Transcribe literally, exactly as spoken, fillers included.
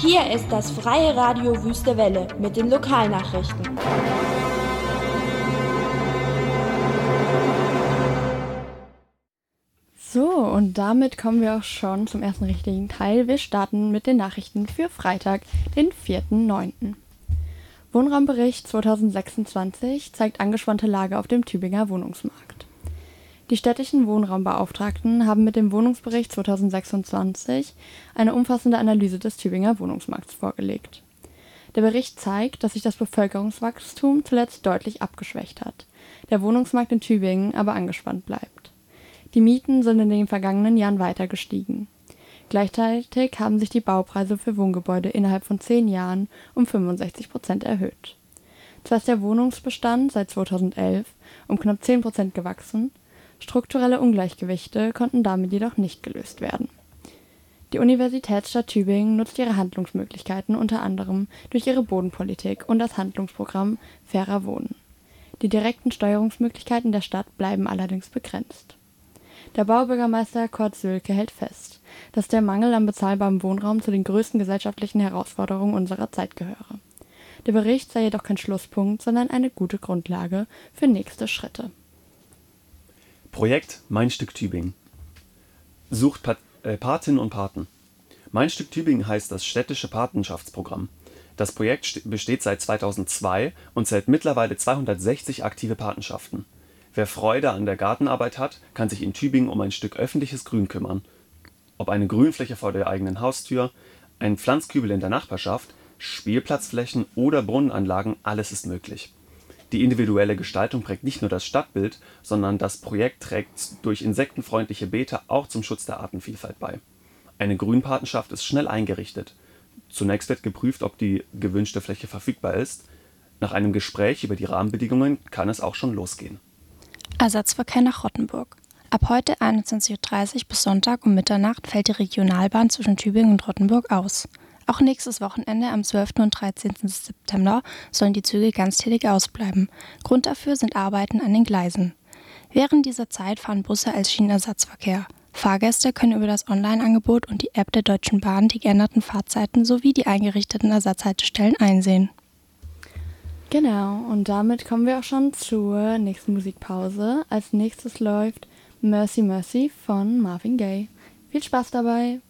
Hier ist das Freie Radio Wüste Welle mit den Lokalnachrichten. So, und damit kommen wir auch schon zum ersten richtigen Teil. Wir starten mit den Nachrichten für Freitag, den vierten neunten Wohnraumbericht zwanzig sechsundzwanzig zeigt angespannte Lage auf dem Tübinger Wohnungsmarkt. Die städtischen Wohnraumbeauftragten haben mit dem Wohnungsbericht zwanzig sechsundzwanzig eine umfassende Analyse des Tübinger Wohnungsmarkts vorgelegt. Der Bericht zeigt, dass sich das Bevölkerungswachstum zuletzt deutlich abgeschwächt hat, der Wohnungsmarkt in Tübingen aber angespannt bleibt. Die Mieten sind in den vergangenen Jahren weiter gestiegen. Gleichzeitig haben sich die Baupreise für Wohngebäude innerhalb von zehn Jahren um fünfundsechzig Prozent erhöht. Zwar ist der Wohnungsbestand seit zweitausendelf um knapp zehn Prozent gewachsen, strukturelle Ungleichgewichte konnten damit jedoch nicht gelöst werden. Die Universitätsstadt Tübingen nutzt ihre Handlungsmöglichkeiten unter anderem durch ihre Bodenpolitik und das Handlungsprogramm Fairer Wohnen. Die direkten Steuerungsmöglichkeiten der Stadt bleiben allerdings begrenzt. Der Baubürgermeister Kurt Sülke hält fest, dass der Mangel an bezahlbarem Wohnraum zu den größten gesellschaftlichen Herausforderungen unserer Zeit gehöre. Der Bericht sei jedoch kein Schlusspunkt, sondern eine gute Grundlage für nächste Schritte. Projekt Mein Stück Tübingen. Sucht Pat- äh, Patinnen und Paten. Mein Stück Tübingen heißt das städtische Patenschaftsprogramm. Das Projekt st- besteht seit zweitausendzwei und zählt mittlerweile zweihundertsechzig aktive Patenschaften. Wer Freude an der Gartenarbeit hat, kann sich in Tübingen um ein Stück öffentliches Grün kümmern. Ob eine Grünfläche vor der eigenen Haustür, ein Pflanzkübel in der Nachbarschaft, Spielplatzflächen oder Brunnenanlagen, alles ist möglich. Die individuelle Gestaltung prägt nicht nur das Stadtbild, sondern das Projekt trägt durch insektenfreundliche Beete auch zum Schutz der Artenvielfalt bei. Eine Grünpatenschaft ist schnell eingerichtet. Zunächst wird geprüft, ob die gewünschte Fläche verfügbar ist. Nach einem Gespräch über die Rahmenbedingungen kann es auch schon losgehen. Ersatzverkehr nach Rottenburg. Ab heute einundzwanzig Uhr dreißig bis Sonntag um Mitternacht fällt die Regionalbahn zwischen Tübingen und Rottenburg aus. Auch nächstes Wochenende am zwölften und dreizehnten September sollen die Züge ganztägig ausbleiben. Grund dafür sind Arbeiten an den Gleisen. Während dieser Zeit fahren Busse als Schienenersatzverkehr. Fahrgäste können über das Online-Angebot und die App der Deutschen Bahn die geänderten Fahrzeiten sowie die eingerichteten Ersatzhaltestellen einsehen. Genau, und damit kommen wir auch schon zur nächsten Musikpause. Als nächstes läuft Mercy Mercy von Marvin Gaye. Viel Spaß dabei!